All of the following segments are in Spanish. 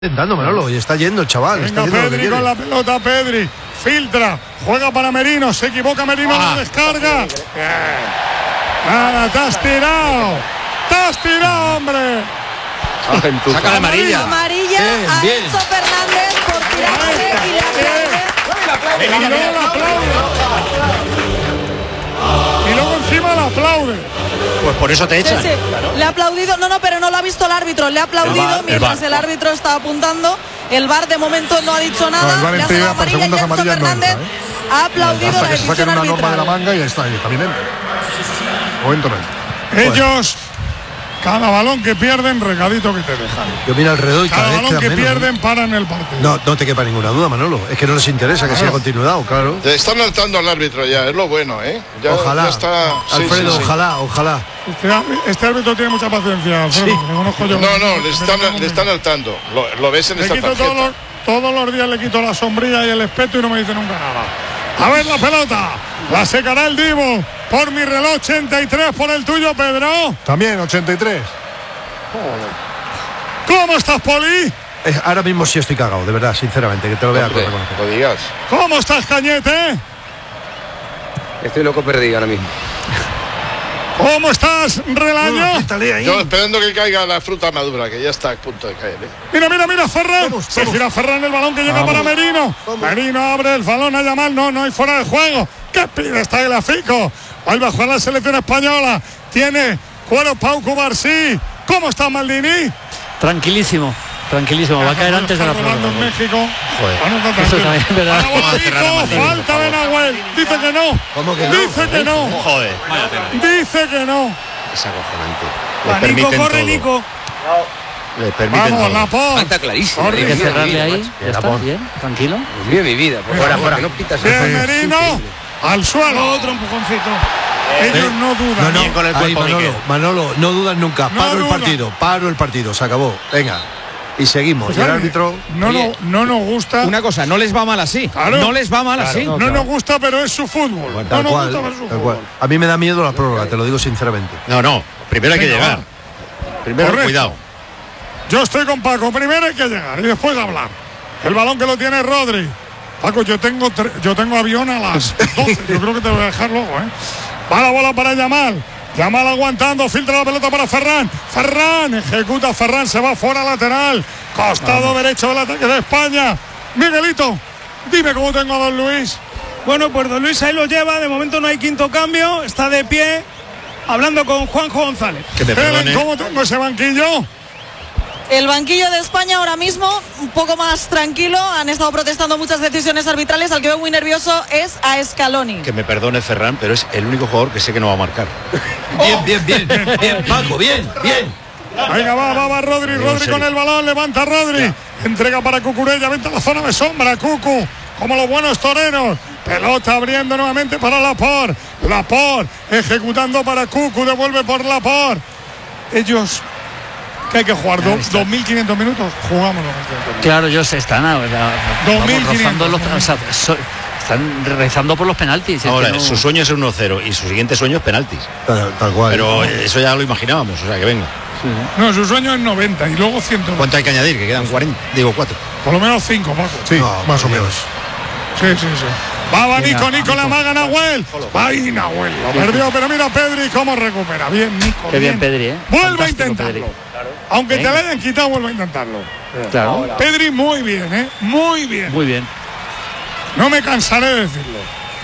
Intentando, Manolo, y está yendo el chaval. Venga, Pedri con la pelota, Pedri. Filtra, juega para Merino, se equivoca Merino, la descarga. Nada, te has tirado, hombre. Saca la amarilla. Amarilla a Enzo Fernández por tirarse y le aplaude. Y luego encima le aplaude. Pues por eso te echan. Sí. Claro. Le ha aplaudido, pero no lo ha visto el árbitro. Le ha aplaudido mientras el árbitro está apuntando. El VAR de momento no ha dicho nada. Le ha dado amarilla y Enzo Fernández ha aplaudido la decisión arbitral. Una norma de la manga y ya está, también entra. Momento no. Ellos, cada balón que pierden, recadito que te dejan. Yo miro alrededor y cada balón que pierden paran el partido. No te quepa ninguna duda, Manolo. Es que no les interesa que sea continuidad, claro. Te están alertando al árbitro ya, es lo bueno, ¿eh? Ya, ojalá. Ya está... Alfredo, sí. Ojalá. Este árbitro tiene mucha paciencia, Alfredo. Sí. Le conozco yo. No, le están alertando. Lo ves en esta tarjeta. Todos los días le quito la sombrilla y el espeto y no me dice nunca nada. A ver la pelota. La secará el Divo. Por mi reloj 83, por el tuyo, Pedro. También 83. ¿Cómo estás, Poli? Ahora mismo sí estoy cagado, de verdad, sinceramente, que te lo vea con reconocer. Lo digas. ¿Cómo estás, Cañete? Estoy loco perdido ahora mismo. ¿Cómo estás, Relaño? Yo esperando que caiga la fruta madura, que ya está a punto de caer. Mira, Ferran. Se gira Ferran el balón que llega para Merino. Merino abre el balón a Yamal. No hay fuera de juego. ¿Qué pide esta Tagliafico? Vuelve a jugar la selección española. Tiene cuero Pau Cubarsí. ¿Cómo está Maldini? Tranquilísimo, va a caer antes de la prórroga. En México. Joder. Eso también es verdad. Falta de Nahuel. Dice que no. ¿Cómo que no? Dice que no. Joder. Dice que no. Es acojonante. Nico, corre, Nico. Le permiten vamos, todo. Laporte. Falta clarísimo. Hay que cerrarle ahí. Ya está, bien, tranquilo. Vive mi vida. Fuera. No pitas. Bien, Merino. Al suelo. Otro empujoncito. Ellos no dudan. No, con el cuerpo, Manolo, no dudan nunca. Paro el partido, se acabó. Venga. Y seguimos. Pues y el árbitro. No nos gusta. Una cosa, no les va mal así. Claro. No les va mal así. No nos gusta, pero es su fútbol. Bueno, no nos gusta, pero es su fútbol. A mí me da miedo la prórroga, te lo digo sinceramente. No. Primero hay que llegar. Primero, correcto. cuidado. Yo estoy con Paco. Primero hay que llegar y después hablar. El balón que lo tiene Rodri. Paco, yo tengo avión a las 12. Yo creo que te voy a dejar luego, Va la bola para Yamal. Yamal aguantando, filtra la pelota para Ferran. Ferran ejecuta, Ferran se va fuera lateral. Costado derecho del ataque de España. Miguelito, dime cómo tengo a Don Luis. Bueno, pues Don Luis ahí lo lleva. De momento no hay quinto cambio. Está de pie hablando con Juanjo González. Que me perdone. ¿Cómo tengo ese banquillo? El banquillo de España ahora mismo un poco más tranquilo. Han estado protestando muchas decisiones arbitrales. Al que veo muy nervioso es a Scaloni. Que me perdone Ferran, pero es el único jugador que sé que no va a marcar. Bien, Paco, bien. Venga, va Rodri con el balón, levanta Rodri. Ya. Entrega para Cucurella, vente a la zona de sombra, Cucu. Como los buenos toreros. Pelota abriendo nuevamente para Laporte. Ejecutando para Cucu, devuelve por Laporte. Ellos... que hay que jugar 2.500 minutos, jugamos 2.500. Claro, ellos están 2.500. Están rezando por los penaltis. Ahora, su sueño es el 1-0 y su siguiente sueño es penaltis. Tal cual. Pero eso ya lo imaginábamos, o sea, que venga. Sí. No, su sueño es 90 y luego 100. ¿Cuánto hay que añadir? Que quedan 40, 4. Por lo menos 5, Paco. Sí, más o menos. Sí. Va Nico, la maga Nahuel. Va ahí Nahuel. Lo perdió, pero mira Pedri cómo recupera. Bien, Nico. Qué bien Pedri, Vuelve a intentarlo. Claro. Aunque te le hayan quitado, vuelve a intentarlo. Claro. Pedri muy bien, Muy bien. No me cansaré de decirlo.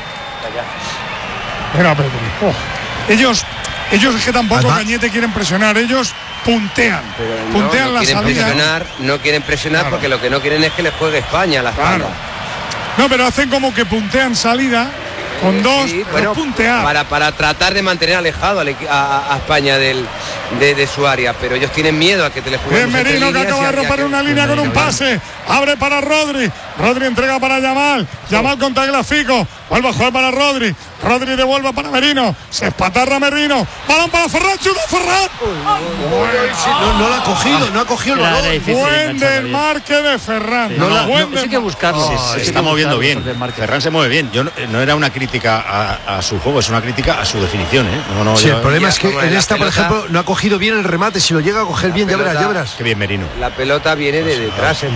Mira Pedri. Ellos es que tampoco Cañete quieren presionar. Ellos puntean la salida. No quieren presionar claro. Porque lo que no quieren es que les juegue España a la espalda. Claro. No, pero hacen como que puntean salida con dos, bueno, puntear. Para tratar de mantener alejado a España de su área, pero ellos tienen miedo a que te le jueguen. Merino que acaba de romper una línea con un pase, abre para Rodri entrega para Yamal con Tagliafico, vuelve a jugar para Rodri Rodri devuelve para Merino. Se espatarra Merino. Balón para Ferran. Chuta Ferran. No la ha cogido, no ha cogido el balón. Buen desmarque de Ferran. Hay que buscarlo. Se está moviendo bien. Ferran se mueve bien. No era una crítica a su juego, es una crítica a su definición. Sí, el problema es que en esta, por ejemplo, no ha cogido bien el remate. Si lo llega a coger bien, ya verás. Qué bien Merino. La pelota viene de detrás.